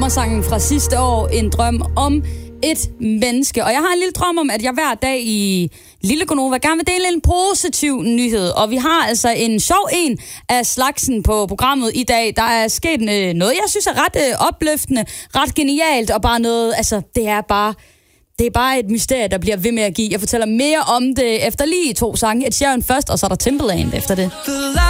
sommersangen fra sidste år, En drøm om et menneske. Og jeg har en lille drøm om, at jeg hver dag i Lille Gonova gerne vil dele en positiv nyhed. Og vi har altså en sjov en af slagsen på programmet i dag. Der er sket noget, jeg synes er ret opløftende, ret genialt, og bare noget, altså det er bare et mysterie, der bliver ved med at give. Jeg fortæller mere om det efter lige 2 sange. Et Sheeran først, og så er der Timbaland efter det.